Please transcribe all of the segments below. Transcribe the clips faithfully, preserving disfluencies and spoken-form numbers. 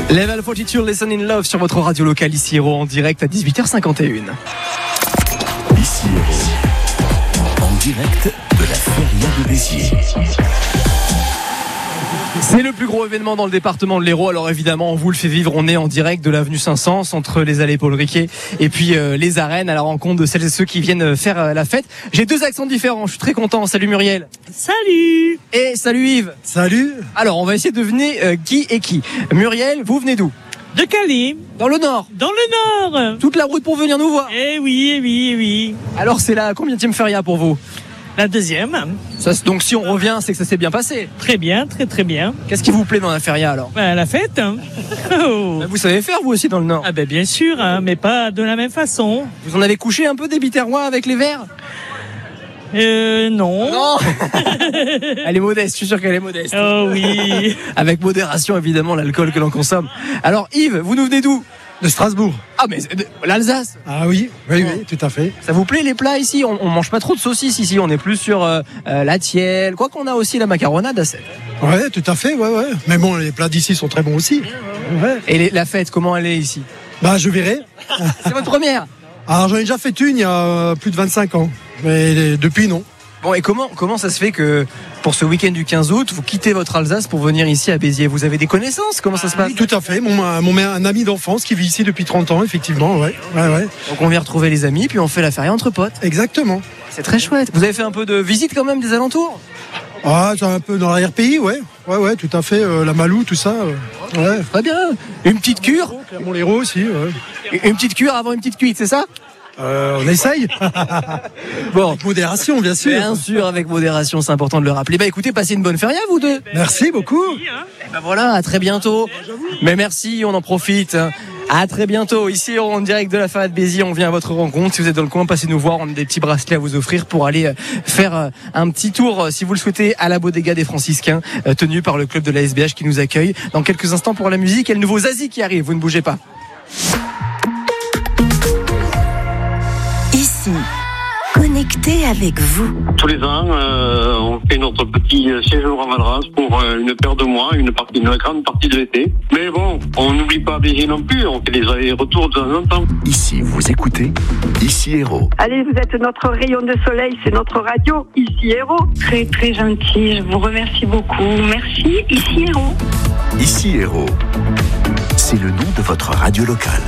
Level quarante-deux, Listen in Love sur votre radio locale ici Héros en direct à dix-huit heures cinquante et un. Ici Héros, en direct de la Feria de Béziers. C'est le plus gros événement dans le département de l'Hérault. Alors évidemment, on vous le fait vivre. On est en direct de l'avenue Saint-Saëns, entre les allées Paul Riquet et puis euh, les arènes, à la rencontre de celles et ceux qui viennent faire euh, la fête. J'ai deux accents différents. Je suis très content. Salut Muriel. Salut. Et salut Yves. Salut. Alors, on va essayer de deviner euh, qui est qui. Muriel, vous venez d'où? De Calais. Dans le Nord. Dans le Nord. Toute la route pour venir nous voir. Eh oui, eh oui, eh oui. Alors, c'est la combienième feria pour vous? La deuxième. Ça, donc si on revient, c'est que ça s'est bien passé. Très bien, très très bien. Qu'est-ce qui vous plaît dans la feria alors? Ben, la fête. Hein. Oh. Vous savez faire vous aussi dans le Nord? Ah ben bien sûr, hein, mais pas de la même façon. Vous en avez couché un peu des biterrois avec les verres? Euh, non. Non. Elle est modeste, je suis sûr qu'elle est modeste. Oh oui. Avec modération évidemment l'alcool que l'on consomme. Alors Yves, vous nous venez d'où? De Strasbourg. Ah mais de- l'Alsace. Ah oui, oui, oui, tout à fait. Ça vous plaît les plats ici? On, on mange pas trop de saucisses ici, on est plus sur euh, euh, la tielle. Quoi qu'on a aussi la macaronade. c'est- Ouais, tout à fait, ouais, ouais. Mais bon, les plats d'ici sont très bons aussi. Ouais. Et les- la fête, comment elle est ici? Bah, je verrai. C'est votre première? Alors, j'en ai déjà fait une il y a euh, plus de vingt-cinq ans. Mais depuis, non. Bon, et comment, comment ça se fait que pour ce week-end du quinze août, vous quittez votre Alsace pour venir ici à Béziers? Vous avez des connaissances? Comment ça se passe? Tout à fait. Mon, mon, un ami d'enfance qui vit ici depuis trente ans, effectivement, ouais. Ouais, ouais. Donc on vient retrouver les amis, puis on fait la feria entre potes. Exactement. C'est très chouette. Vous avez fait un peu de visite quand même des alentours? Ah, c'est un peu dans l'arrière-pays, ouais. Ouais, ouais, tout à fait. Euh, la Malou, tout ça. euh, ouais. Très bien. Une petite cure? Clermont-Lérault aussi, ouais. Une petite cure avant une petite cuite, c'est ça? Euh, on essaye. Bon. Avec modération, bien sûr. Bien sûr, avec modération, c'est important de le rappeler. Bah écoutez, passez une bonne feria, vous deux. Merci beaucoup. Et bah voilà, à très bientôt. Mais merci, on en profite. À très bientôt. Ici, en direct de la Feria de Béziers, on vient à votre rencontre. Si vous êtes dans le coin, passez nous voir. On a des petits bracelets à vous offrir pour aller euh, faire euh, un petit tour, euh, si vous le souhaitez, à la Bodega des Franciscains, euh, tenu par le club de la S B H qui nous accueille. Dans quelques instants pour la musique et le nouveau Zazie qui arrive. Vous ne bougez pas. Ici, connecté avec vous. Tous les ans, euh, on fait notre petit séjour à Valras pour euh, une paire de mois, une partie, une grande partie de l'été. Mais bon, on n'oublie pas Béziers non plus, on fait des allers-retours de temps en temps. Ici, vous écoutez Ici Héros. Allez, vous êtes notre rayon de soleil, c'est notre radio, ici Héros. Très très gentil, je vous remercie beaucoup. Merci, ici Héros. Ici Héros, c'est le nom de votre radio locale.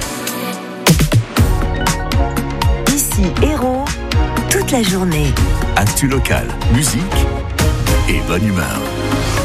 Ici, Héros, toute la journée. Actu locale, musique et bonne humeur.